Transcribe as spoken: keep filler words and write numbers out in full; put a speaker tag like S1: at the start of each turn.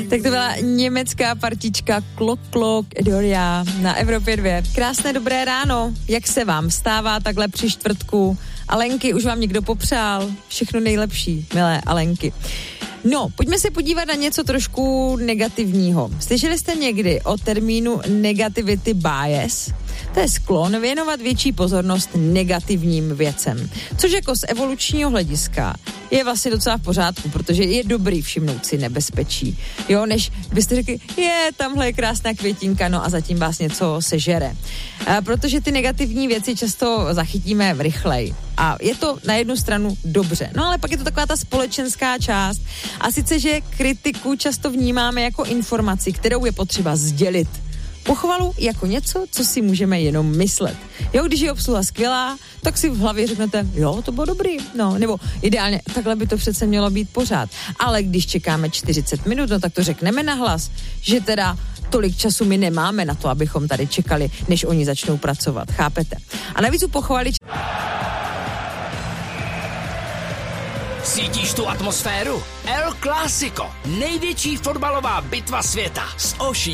S1: Tak to byla německá partička Klok Klok Doria na Evropě dva. Krásné dobré ráno. Jak se vám stává takhle při čtvrtku? Alenky, už vám někdo popřál? Všechno nejlepší, milé Alenky. No, pojďme se podívat na něco trošku negativního. Slyšeli jste někdy o termínu negativity bias? To je sklon věnovat větší pozornost negativním věcem. Což jako z evolučního hlediska je vlastně docela v pořádku, protože je dobrý všimnout si nebezpečí. Jo, než byste řekli, je, tamhle je krásná květinka, no a zatím vás něco sežere. A protože ty negativní věci často zachytíme rychleji. A je to na jednu stranu dobře. No ale pak je to taková ta společenská část. A sice, že kritiku často vnímáme jako informaci, kterou je potřeba sdělit. Pochvalu jako něco, co si můžeme jenom myslet. Jo, když je obsluha skvělá, tak si v hlavě řeknete, jo, to bylo dobrý, no, nebo ideálně, takhle by to přece mělo být pořád. Ale když čekáme čtyřicet minut, no tak to řekneme nahlas, že teda tolik času my nemáme na to, abychom tady čekali, než oni začnou pracovat, chápete? A navíc u pochvaly...
S2: Cítíš tu atmosféru? El Clásico, největší fotbalová bitva světa s Oší